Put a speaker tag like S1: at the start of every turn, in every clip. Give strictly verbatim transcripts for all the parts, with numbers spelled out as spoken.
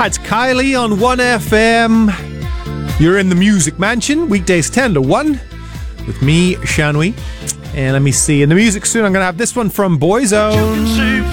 S1: It's Kylie on one F M. You're in the Music Mansion, weekdays ten to one, with me, Shanwy. And let me see, in the music soon, I'm going to have this one from Boyzone.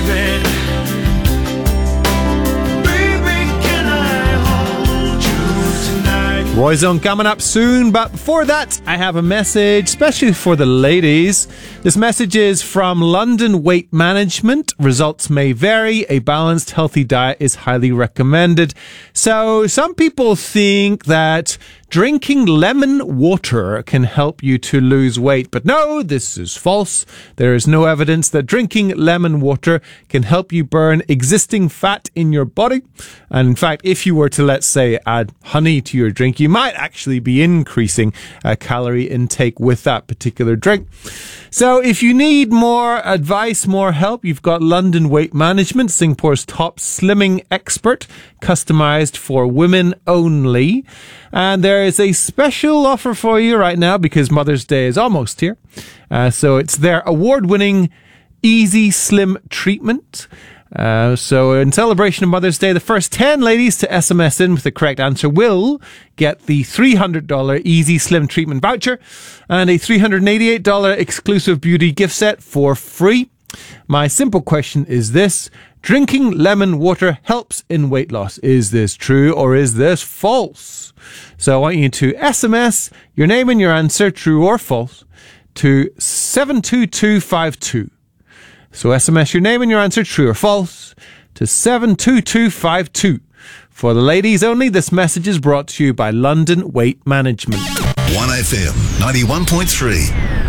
S1: Boyzone coming up soon, but before that, I have a message, especially for the ladies. This message is from London Weight Management. Results may vary. A balanced, healthy diet is highly recommended. So some people think that drinking lemon water can help you to lose weight. But no, this is false. There is no evidence that drinking lemon water can help you burn existing fat in your body. And in fact, if you were to, let's say, add honey to your drink, you might actually be increasing uh, calorie intake with that particular drink. So if you need more advice, more help, you've got London Weight Management, Singapore's top slimming expert, customized for women only. And there is a special offer for you right now because Mother's Day is almost here. Uh, so it's their award-winning Easy Slim treatment. Uh, so in celebration of Mother's Day, the first ten ladies to S M S in with the correct answer will get the three hundred dollars Easy Slim treatment voucher and a three hundred eighty-eight dollars exclusive beauty gift set for free. My simple question is this: drinking lemon water helps in weight loss. Is this true or is this false? So I want you to S M S your name and your answer, true or false, to seven two two five two. So S M S your name and your answer, true or false, to seven two two five two. For the ladies only, this message is brought to you by London Weight Management.
S2: one F M ninety-one point three.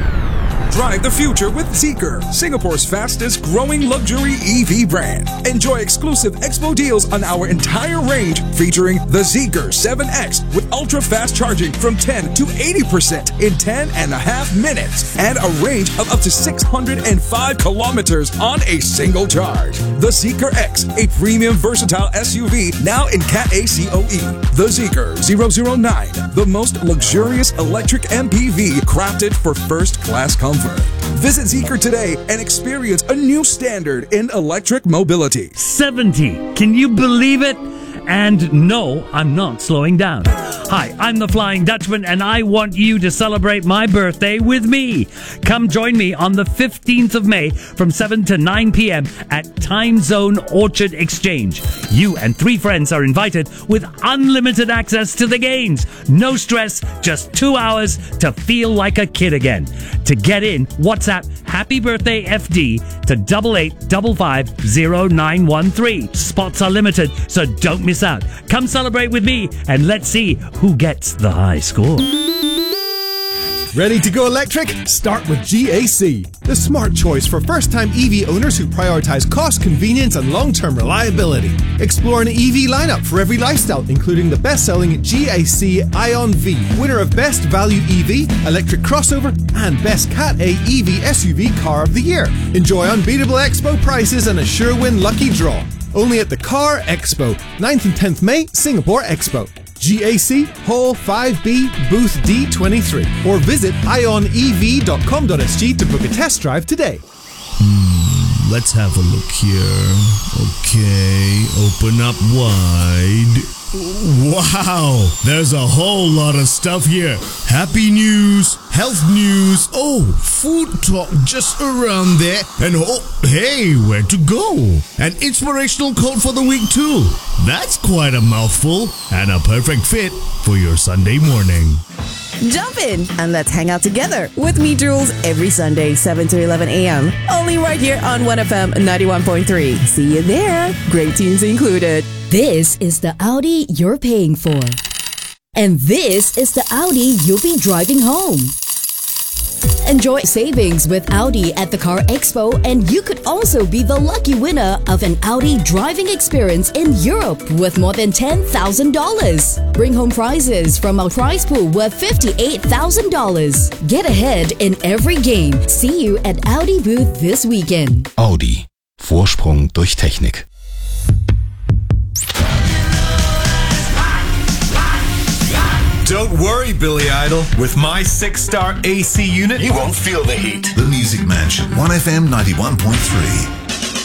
S3: Drive the future with Zeekr, Singapore's fastest growing luxury E V brand. Enjoy exclusive expo deals on our entire range featuring the Zeekr seven X with ultra fast charging from ten to eighty percent in ten and a half minutes and a range of up to six hundred five kilometers on a single charge. The Zeekr X, a premium versatile S U V now in Cat A C O E. The Zeekr zero zero nine, the most luxurious electric M P V crafted for first class comfort. Visit Zeekr today and experience a new standard in electric mobility.
S4: seventy. Can you believe it? And no, I'm not slowing down. Hi, I'm the Flying Dutchman, and I want you to celebrate my birthday with me. Come join me on the fifteenth of May from seven to nine p.m. at Time Zone Orchard Exchange. You and three friends are invited with unlimited access to the games. No stress, just two hours to feel like a kid again. To get in, WhatsApp Happy Birthday F D to double eight five five zero nine one three. Spots are limited, so don't miss out. Come celebrate with me and let's see who gets the high score.
S5: Ready to go electric? Start with G A C, the smart choice for first-time E V owners who prioritize cost, convenience, and long-term reliability. Explore an E V lineup for every lifestyle, including the best-selling G A C Ion V, winner of Best Value E V, Electric Crossover, and Best Cat A E V S U V Car of the Year. Enjoy unbeatable expo prices and a sure win lucky draw. Only at the Car Expo, ninth and tenth May, Singapore Expo. G A C, Hall five B, Booth D twenty-three. Or visit ion e v dot com dot s g to book a test drive today.
S6: Hmm, let's have a look here. Okay, open up wide. Wow, there's a whole lot of stuff here. Happy news, health news, oh, food talk just around there, and oh, hey, where to go? An inspirational quote for the week too. That's quite a mouthful, and a perfect fit for your Sunday morning.
S7: Jump in and let's hang out together with me, Jules, every Sunday, seven to eleven a.m. Only right here on one F M ninety-one point three. See you there. Great tunes included.
S8: This is the Audi you're paying for. And this is the Audi you'll be driving home. Enjoy savings with Audi at the Car Expo, and you could also be the lucky winner of an Audi driving experience in Europe with more than ten thousand dollars. Bring home prizes from a prize pool worth fifty-eight thousand dollars. Get ahead in every game. See you at Audi booth this weekend.
S2: Audi. Vorsprung durch Technik.
S1: Don't worry, Billy Idol. With my six-star A C unit,
S2: You won't feel the heat. The Music Mansion, one F M ninety-one point three.